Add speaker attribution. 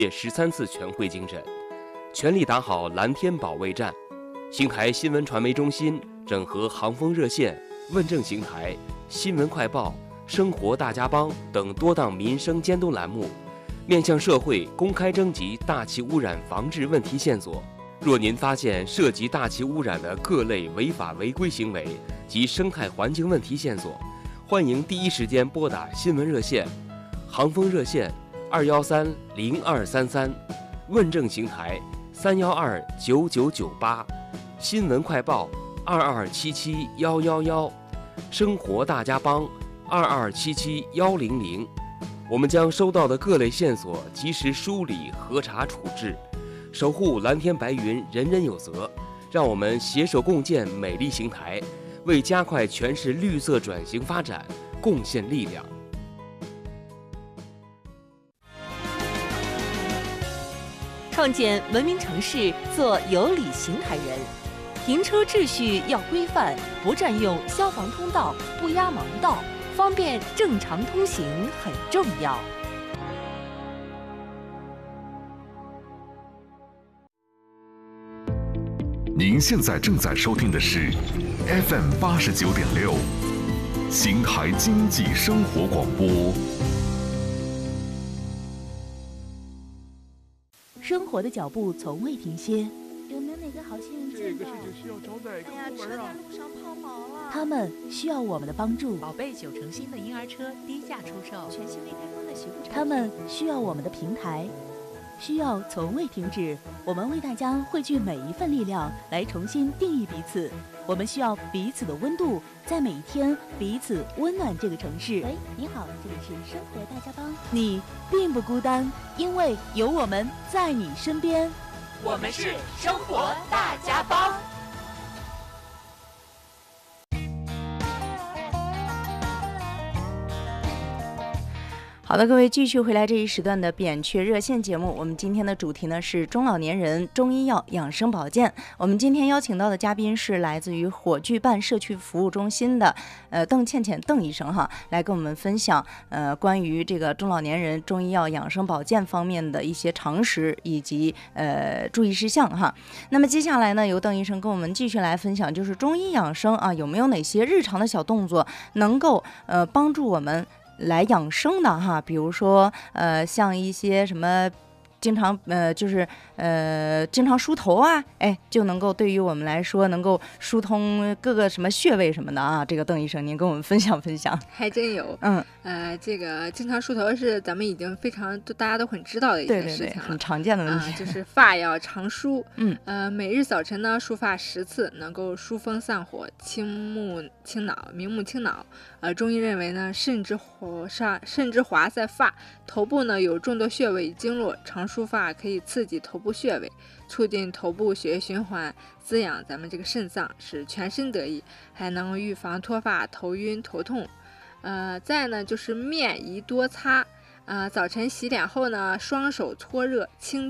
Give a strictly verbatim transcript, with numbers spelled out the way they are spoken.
Speaker 1: 第十三次全会精神，全力打好蓝天保卫战。邢台新闻传媒中心整合航风热线、问政邢台、新闻快报、生活大家帮等多档民生监督栏目，面向社会公开征集大气污染防治问题线索。若您发现涉及大气污染的各类违法违规行为及生态环境问题线索，欢迎第一时间拨打新闻热线、航风热线二幺三零二三三，问政邢台三幺二九九九八，新闻快报二二七七幺幺幺，生活大家帮二二七七幺零零。我们将收到的各类线索及时梳理、核查、处置，守护蓝天白云，人人有责。让我们携手共建美丽邢台，为加快全市绿色转型发展贡献力量。
Speaker 2: 创建文明城市，做有理邢台人。停车秩序要规范，不占用消防通道，不压盲道，方便正常通行很重要。
Speaker 3: 您现在正在收听的是 F M 八十九点六，邢台经济生活广播。
Speaker 4: 生活的脚步从未停歇，
Speaker 5: 有没有哪个好心人
Speaker 6: 这个事情需要找哪个部门啊？
Speaker 5: 哎呀，车在路上抛锚了。
Speaker 4: 他们需要我们的帮助。
Speaker 7: 宝贝九成新的婴儿车低价出售，
Speaker 5: 全新未开封的媳妇产品。
Speaker 4: 他们需要我们的平台，需要从未停止。我们为大家汇聚每一份力量，来重新定义彼此。我们需要彼此的温度，在每一天彼此温暖这个城市。
Speaker 5: 喂，你好，这里是生活大家帮。
Speaker 4: 你并不孤单，因为有我们在你身边。
Speaker 2: 我们是生活大家帮。
Speaker 8: 好的，各位继续回来这一时段的扁鹊热线节目。我们今天的主题呢是中老年人中医药养生保健。我们今天邀请到的嘉宾是来自于火炬办社区服务中心的呃邓倩倩邓医生哈，来跟我们分享呃关于这个中老年人中医药养生保健方面的一些常识以及呃注意事项哈。那么接下来呢，由邓医生跟我们继续来分享，就是中医养生啊，有没有哪些日常的小动作能够呃帮助我们来养生的哈，比如说呃像一些什么经常呃就是呃经常梳头啊，哎就能够对于我们来说能够疏通各个什么穴位什么的啊，这个邓医生您跟我们分享分享。
Speaker 9: 还真有，
Speaker 8: 嗯
Speaker 9: 呃这个经常梳头是咱们已经非常大家都很知道的一件事情了，
Speaker 8: 对对对，很常见的问题、
Speaker 9: 呃、就是发要常梳。
Speaker 8: 嗯
Speaker 9: 呃每日早晨呢梳发十次，能够疏风散火、清目清脑、明目清脑。呃中医认为呢，肾之华上肾之华在发，头部呢有众多穴位经络，常梳发可以刺激头部穴位，促进头部血液循环，滋养咱们这个肾脏，使全身得益，还能预防脱发、头晕、头痛。呃，再呢就是面宜多擦，呃，早晨洗脸后呢，双手搓热，轻